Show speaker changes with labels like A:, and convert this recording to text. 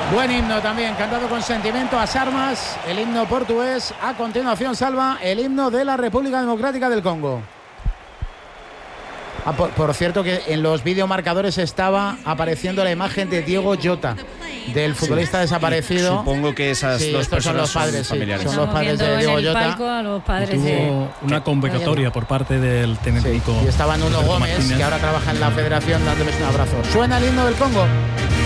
A: Buen himno también, cantado con sentimiento, As Armas, el himno portugués. A continuación, Salva, el himno de la República Democrática del Congo. Por cierto, que en los videomarcadores estaba apareciendo la imagen de Diego Jota, del futbolista desaparecido.
B: Supongo que esas dos personas
A: son los padres,
B: son familiares.
A: Son los padres de Diego Jota.
C: A los padres
D: tuvo una convocatoria por parte del técnico.
A: Y estaba Nuno Gómez, que ahora trabaja en la federación, dándoles un abrazo. Suena el himno del Congo.